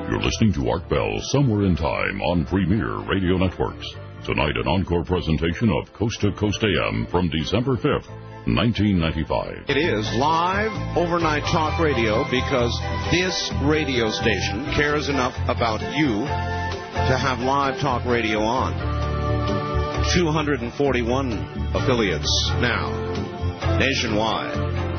You're listening to Art Bell Somewhere in Time on Premier Radio Networks. Tonight, an encore presentation of Coast to Coast AM from December 5th, 1995. It is live overnight talk radio because this radio station cares enough about you to have live talk radio on. 241 affiliates now, nationwide.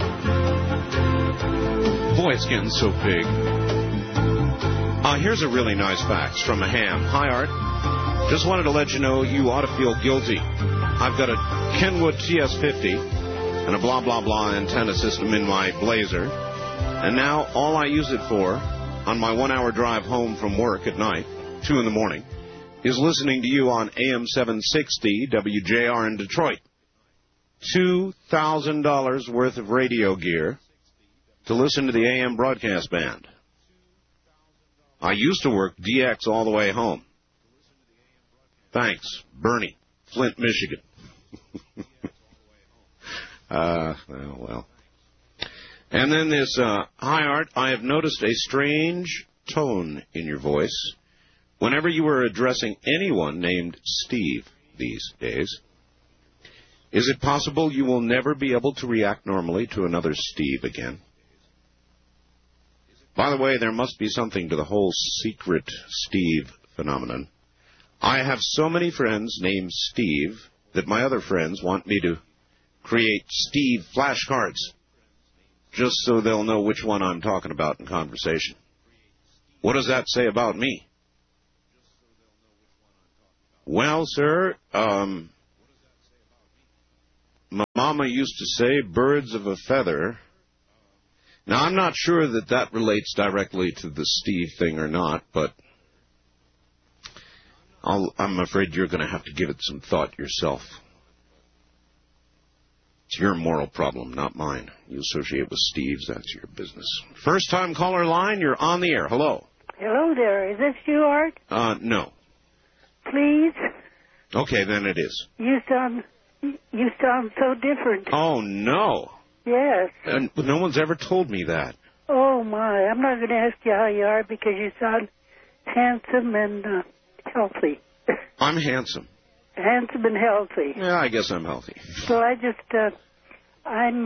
Boy, it's getting so big. Here's a really nice fax from a ham. Hi, Art. Just wanted to let you know you ought to feel guilty. I've got a Kenwood TS50 and a blah, blah, blah antenna system in my Blazer. And now all I use it for on my 1-hour drive home from work at night, 2 in the morning, is listening to you on AM 760 WJR in Detroit. $2,000 worth of radio gear to listen to the AM broadcast band. I used to work DX all the way home. Thanks, Bernie, Flint, Michigan. Well. And then this, hi, Art, I have noticed a strange tone in your voice whenever you were addressing anyone named Steve these days. Is it possible you will never be able to react normally to another Steve again? By the way, there must be something to the whole secret Steve phenomenon. I have so many friends named Steve that my other friends want me to create Steve flashcards just so they'll know which one I'm talking about in conversation. What does that say about me? Well, sir, my mama used to say birds of a feather. Now, I'm not sure that that relates directly to the Steve thing or not, but I'm afraid you're going to have to give it some thought yourself. It's your moral problem, not mine. You associate with Steve's, that's your business. First-time caller line, you're on the air. Hello. Hello there. Is this you, Art? No. Please? Okay, then it is. You sound so different. Oh, no. Yes. And no one's ever told me that. Oh, my. I'm not going to ask you how you are because you sound handsome and healthy. I'm handsome. Handsome and healthy. Yeah, I guess I'm healthy. So I just, I'm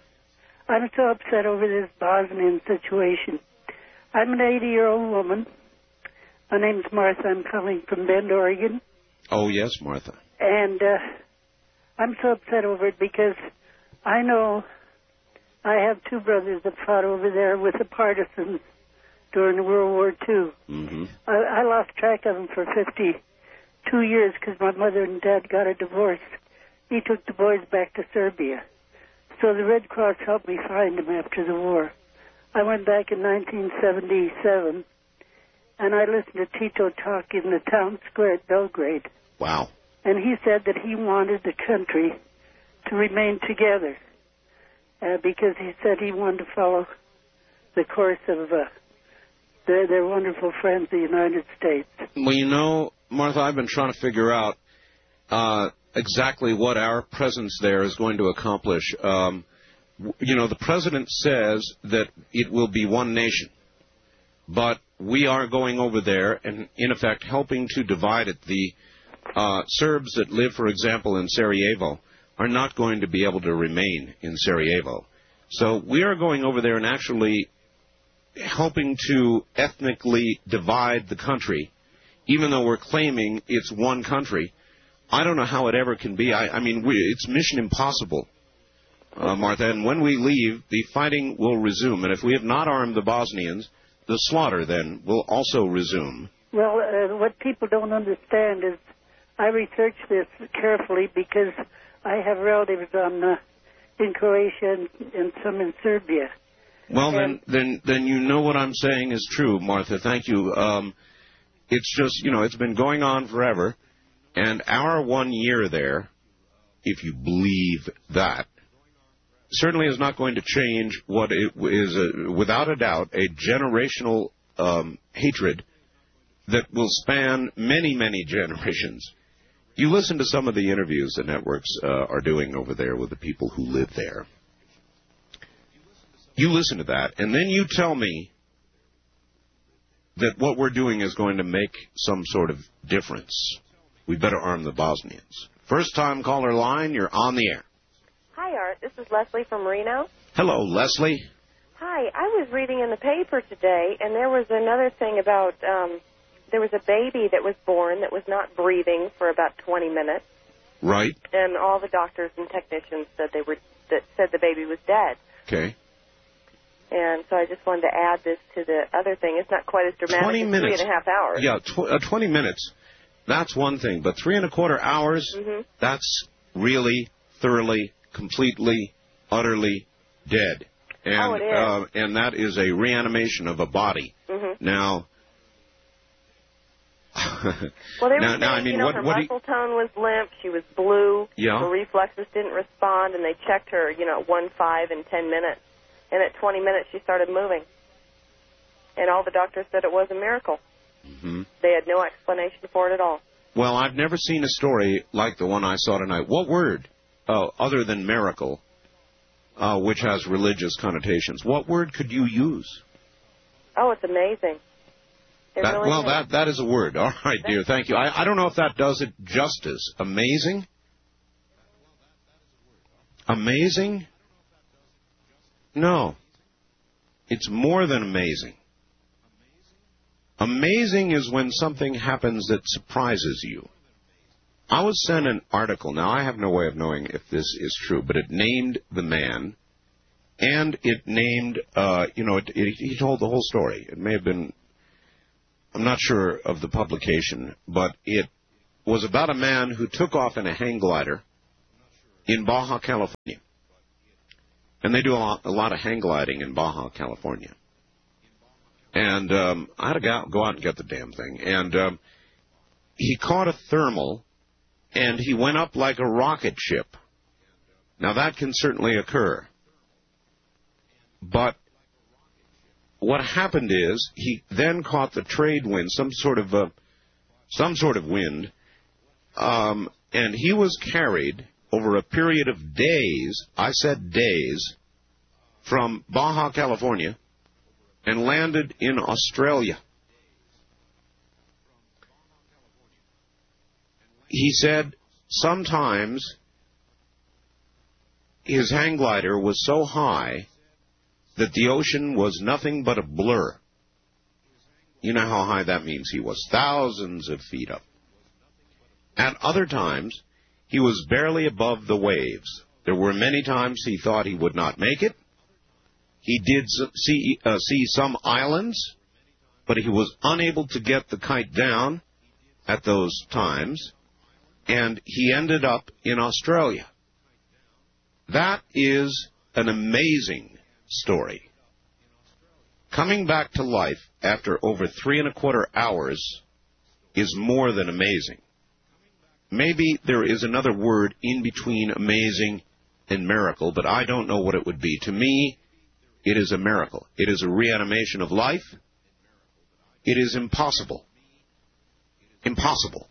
so upset over this Bosnian situation. I'm an 80-year-old woman. My name's Martha. I'm calling from Bend, Oregon. Oh, yes, Martha. And I'm so upset over it because I know I have 2 brothers that fought over there with the partisans during World War II. Mm-hmm. I lost track of them for 52 years because my mother and dad got a divorce. He took the boys back to Serbia. So the Red Cross helped me find them after the war. I went back in 1977, and I listened to Tito talk in the town square at Belgrade. Wow. And he said that he wanted the country to remain together because he said he wanted to follow the course of their wonderful friends, the United States. Well, you know, Martha, I've been trying to figure out exactly what our presence there is going to accomplish. You know, the president says that it will be one nation, but we are going over there and, in effect, helping to divide it. The Serbs that live, for example, in Sarajevo are not going to be able to remain in Sarajevo. So we are going over there and actually helping to ethnically divide the country, even though we're claiming it's one country. I don't know how it ever can be. I mean, it's mission impossible, Martha. And when we leave, the fighting will resume. And if we have not armed the Bosnians, the slaughter then will also resume. Well, what people don't understand is I researched this carefully because I have relatives in Croatia and some in Serbia. Well, then you know what I'm saying is true, Martha. Thank you. It's just, you know, it's been going on forever. And our 1 year there, if you believe that, certainly is not going to change what it is, without a doubt, a generational hatred that will span many, many generations. You listen to some of the interviews the networks are doing over there with the people who live there. You listen to that, and then you tell me that what we're doing is going to make some sort of difference. We better arm the Bosnians. First-time caller line, you're on the air. Hi, Art. This is Leslie from Reno. Hello, Leslie. Hi. I was reading in the paper today, and there was another thing about there was a baby that was born that was not breathing for about 20 minutes. Right. And all the doctors and technicians said said the baby was dead. Okay. And so I just wanted to add this to the other thing. It's not quite as dramatic 20 as minutes. 3.5 hours. Yeah, 20 minutes. That's one thing. But 3.25 hours, that's really, thoroughly, completely, utterly dead. And, it is. And that is a reanimation of a body. Now... well, they were saying, I mean, her muscle tone was limp, she was blue, her reflexes didn't respond, and they checked her, at 1, 5, and 10 minutes. And at 20 minutes, she started moving. And all the doctors said it was a miracle. They had no explanation for it at all. Well, I've never seen a story like the one I saw tonight. What word, other than miracle, which has religious connotations, what word could you use? Oh, it's amazing. That is a word. All right, dear. Thank you. I don't know if that does it justice. Amazing? Amazing? No. It's more than amazing. Amazing is when something happens that surprises you. I was sent an article. Now, I have no way of knowing if this is true, but it named the man, and it named, he told the whole story. It may have been... I'm not sure of the publication, but it was about a man who took off in a hang glider in Baja California. And they do a lot of hang gliding in Baja California. And I had to go out and get the damn thing. And he caught a thermal, and he went up like a rocket ship. Now, that can certainly occur. But what happened is he then caught the trade wind, some sort of wind, and he was carried over a period of days, I said days, from Baja California and landed in Australia. He said sometimes his hang glider was so high that the ocean was nothing but a blur. You know how high that means he was. Thousands of feet up. At other times, he was barely above the waves. There were many times he thought he would not make it. He did see some islands, but he was unable to get the kite down at those times, and he ended up in Australia. That is an amazing story. Coming back to life after over 3.25 hours is more than amazing. Maybe there is another word in between amazing and miracle, but I don't know what it would be. To me, it is a miracle. It is a reanimation of life. It is impossible. Impossible.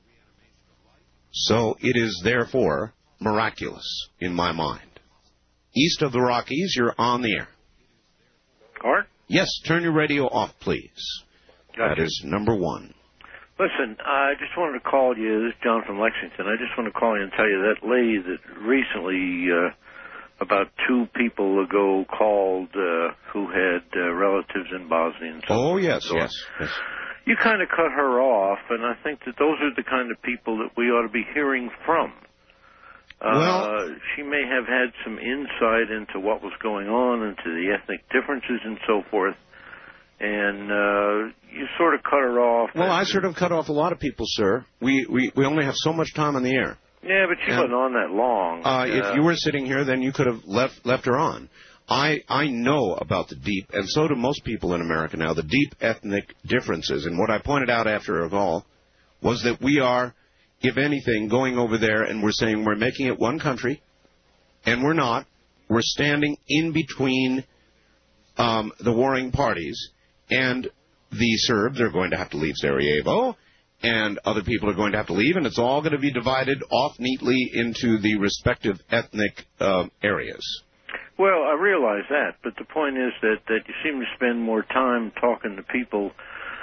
So it is therefore miraculous in my mind. East of the Rockies, you're on the air. Art? Yes, turn your radio off, please. Gotcha. That is number one. Listen, I just wanted to call you. This is John from Lexington. I just want to call you and tell you that lady that recently, about 2 people ago, called who had relatives in Bosnia and so Oh, forth. yes, So yes. you kind of cut her off, and I think that those are the kind of people that we ought to be hearing from. She may have had some insight into what was going on, into the ethnic differences and so forth, and you sort of cut her off. Well, I sort of cut off a lot of people, sir. We only have so much time on the air. Yeah, but she wasn't on that long. If you were sitting here, then you could have left her on. I know about the deep, and so do most people in America now, the deep ethnic differences. And what I pointed out after her call was that we are, if anything, going over there and we're saying we're making it one country, and we're not. We're standing in between the warring parties, and the Serbs are going to have to leave Sarajevo, and other people are going to have to leave, and it's all going to be divided off neatly into the respective ethnic areas. Well, I realize that, but the point is that you seem to spend more time talking to people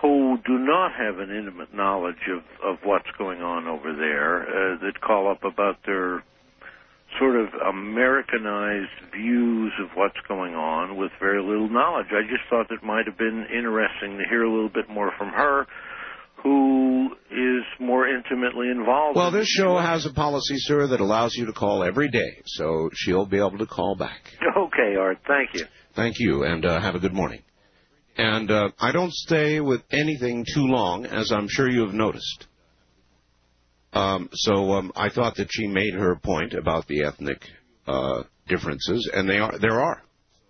who do not have an intimate knowledge of what's going on over there, that call up about their sort of Americanized views of what's going on with very little knowledge. I just thought it might have been interesting to hear a little bit more from her, who is more intimately involved. Well, this show has a policy, sir, that allows you to call every day, so she'll be able to call back. Okay, Art, thank you. Thank you, and have a good morning. And I don't stay with anything too long, as I'm sure you have noticed. So I thought that she made her point about the ethnic differences, and there are.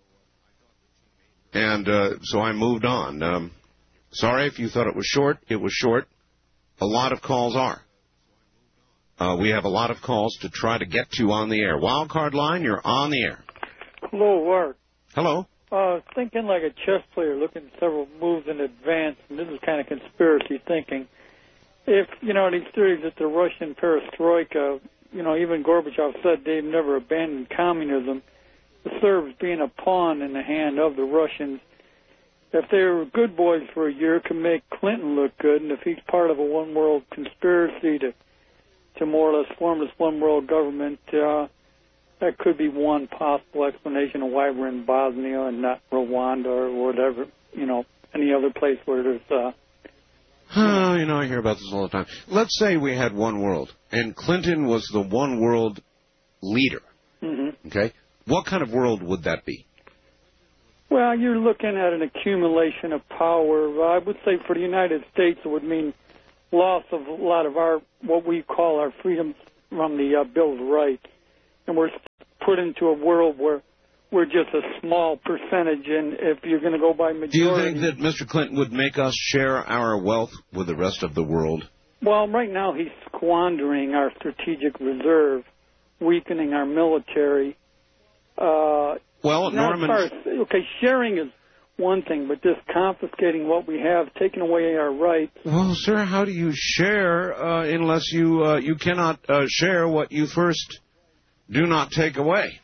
And so I moved on. Sorry if you thought it was short. It was short. A lot of calls are. We have a lot of calls to try to get to on the air. Wildcard line, you're on the air. Hello, Art. Hello. Thinking like a chess player, looking several moves in advance, and this is kind of conspiracy thinking. If, these theories that the Russian perestroika, even Gorbachev said they've never abandoned communism, the Serbs being a pawn in the hand of the Russians, if they were good boys for a year, can make Clinton look good, and if he's part of a one-world conspiracy to more or less form this one-world government, that could be one possible explanation of why we're in Bosnia and not Rwanda or whatever, any other place where there's... I hear about this all the time. Let's say we had one world, and Clinton was the one world leader. Mm-hmm. Okay? What kind of world would that be? Well, you're looking at an accumulation of power. I would say for the United States, it would mean loss of a lot of our, what we call our freedoms from the Bill of Rights. And we're put into a world where we're just a small percentage, and if you're going to go by majority... Do you think that Mr. Clinton would make us share our wealth with the rest of the world? Well, right now he's squandering our strategic reserve, weakening our military. Norman... Okay, sharing is one thing, but just confiscating what we have, taking away our rights... Well, sir, how do you share unless you cannot share what you first do not take away?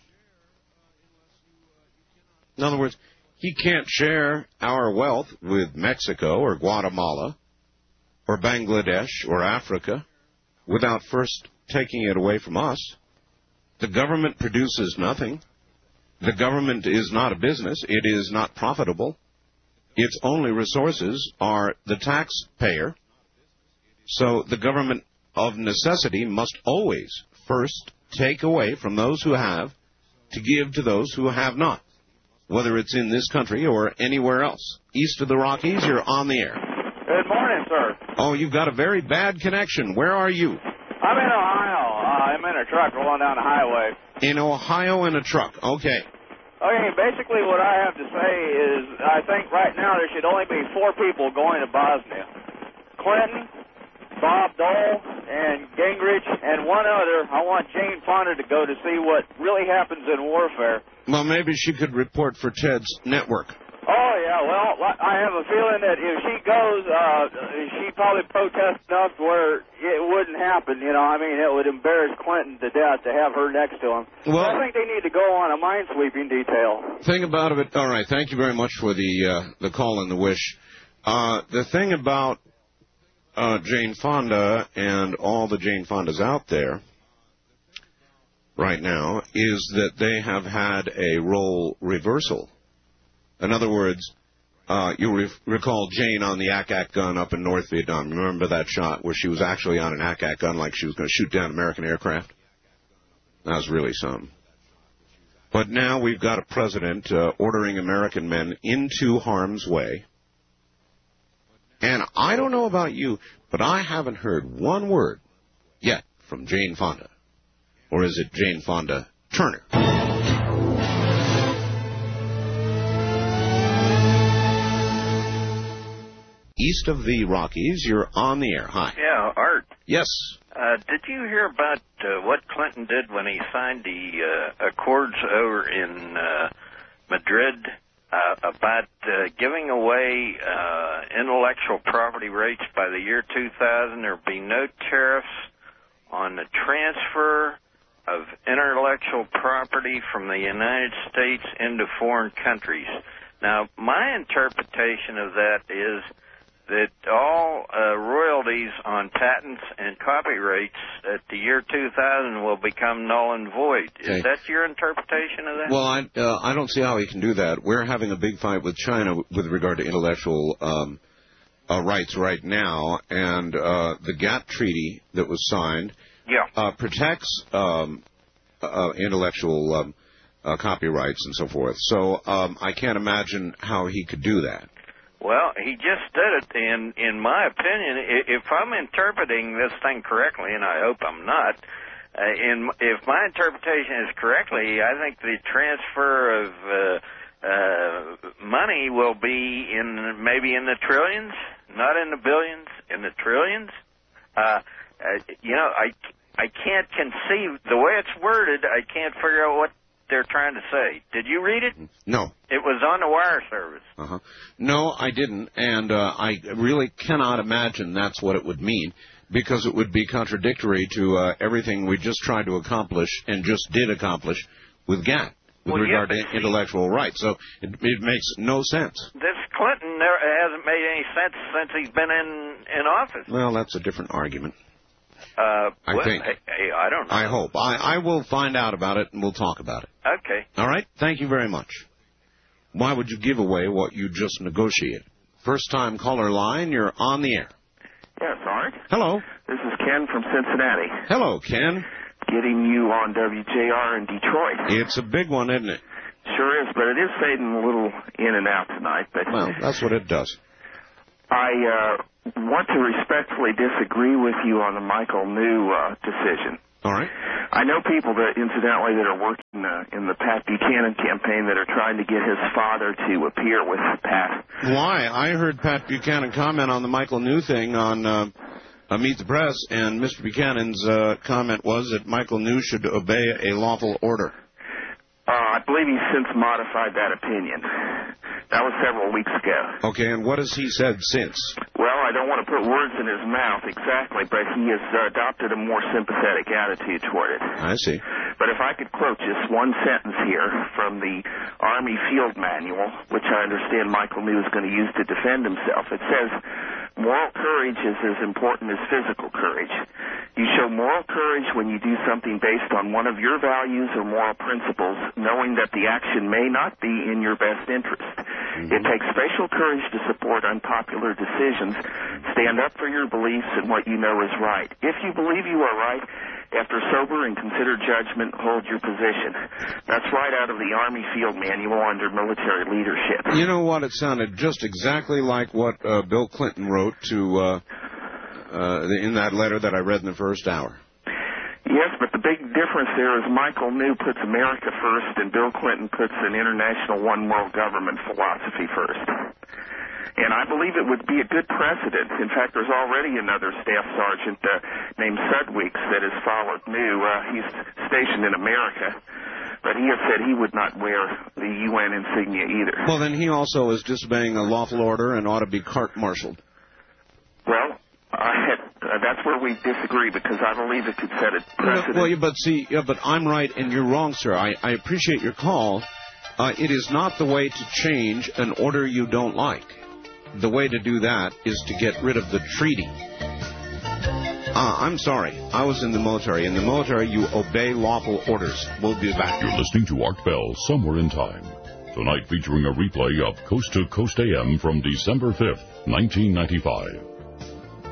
In other words, he can't share our wealth with Mexico or Guatemala or Bangladesh or Africa without first taking it away from us. The government produces nothing. The government is not a business. It is not profitable. Its only resources are the taxpayer. So the government of necessity must always first take away from those who have to give to those who have not, whether it's in this country or anywhere else. East of the Rockies, you're on the air. Good morning, sir. Oh, you've got a very bad connection. Where are you? I'm in Ohio. I'm in a truck rolling down the highway. In Ohio in a truck. Okay. Okay, basically what I have to say is I think right now there should only be 4 people going to Bosnia. Clinton, Bob Dole, and Gingrich, and one other. I want Jane Fonda to go to see what really happens in warfare. Well, maybe she could report for Ted's network. Oh, yeah, well, I have a feeling that if she goes, she'd probably protest enough where it wouldn't happen, it would embarrass Clinton to death to have her next to him. Well, I think they need to go on a minesweeping detail. Thing about it, all right, thank you very much for the call and the wish. The thing about Jane Fonda and all the Jane Fondas out there right now is that they have had a role reversal. In other words, you recall Jane on the Ack-Ack gun up in North Vietnam. Remember that shot where she was actually on an Ack-Ack gun like she was going to shoot down American aircraft? That was really something. But now we've got a president ordering American men into harm's way. And I don't know about you, but I haven't heard one word yet from Jane Fonda. Or is it Jane Fonda Turner? East of the Rockies, you're on the air. Hi. Yeah, Art. Yes. Did you hear about what Clinton did when he signed the accords over in Madrid about giving away intellectual property rights by the year 2000? There'll be no tariffs on the transfer of intellectual property from the United States into foreign countries. Now, my interpretation of that is that all royalties on patents and copyrights at the year 2000 will become null and void. Is that your interpretation of that? Well, I don't see how he can do that. We're having a big fight with China with regard to intellectual rights right now, and the GATT treaty that was signed protects intellectual copyrights and so forth. So I can't imagine how he could do that. Well, he just did it, and in my opinion, if I'm interpreting this thing correctly, and I hope I'm not, if my interpretation is correctly, I think the transfer of money will be maybe in the trillions, not in the billions, in the trillions. I can't conceive, the way it's worded, I can't figure out what they're trying to say. Did you read it? No. It was on the wire service. No, I didn't, and I really cannot imagine that's what it would mean, because it would be contradictory to everything we just tried to accomplish and just did accomplish with GATT with regard to intellectual rights. So it makes no sense. This Clinton hasn't made any sense since he's been in office. Well, that's a different argument. I think. Hey, I don't know. I hope. I will find out about it, and we'll talk about it. Okay. All right? Thank you very much. Why would you give away what you just negotiated? First-time caller line, you're on the air. Yes, Art. Hello. This is Ken from Cincinnati. Hello, Ken. Getting you on WJR in Detroit. It's a big one, isn't it? Sure is, but it is fading a little in and out tonight. But well, that's what it does. I want to respectfully disagree with you on the Michael New decision. All right. I know people that, incidentally, that are working in the Pat Buchanan campaign that are trying to get his father to appear with Pat. Why? I heard Pat Buchanan comment on the Michael New thing on Meet the Press, and Mr. Buchanan's comment was that Michael New should obey a lawful order. I believe he's since modified that opinion. That was several weeks ago. Okay, and what has he said since? Well, I don't want to put words in his mouth exactly, but he has adopted a more sympathetic attitude toward it. I see. But if I could quote just one sentence here from the Army Field Manual, which I understand Michael New is going to use to defend himself, it says, moral courage is as important as physical courage. You show moral courage when you do something based on one of your values or moral principles, knowing that the action may not be in your best interest. It takes special courage to support unpopular decisions, stand up for your beliefs and what you know is right. If you believe you are right, after sober and considered judgment, hold your position. That's right out of the Army Field Manual under military leadership. You know what? It sounded just exactly like what Bill Clinton wrote to in that letter that I read in the first hour. Yes, but the big difference there is Michael New puts America first and Bill Clinton puts an international one world government philosophy first. And I believe it would be a good precedent. In fact, there's already another staff sergeant named Sudweeks that has followed New. He's stationed in America, but he has said he would not wear the UN insignia either. Well, then he also is disobeying a lawful order and ought to be court-martialed. Well, that's where we disagree, because I believe it could set a precedent. Well, but I'm right and you're wrong, sir. I appreciate your call. It is not the way to change an order you don't like. The way to do that is to get rid of the treaty. I'm sorry. I was in the military. In the military, you obey lawful orders. We'll be back. You're listening to Art Bell, Somewhere in Time. Tonight featuring a replay of Coast to Coast AM from December 5th, 1995.